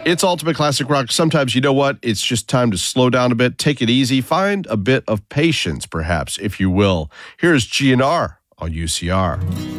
It's Ultimate Classic Rock. Sometimes, you know what? It's just time to slow down a bit, take it easy, find a bit of patience, perhaps, if you will. Here's GNR on UCR.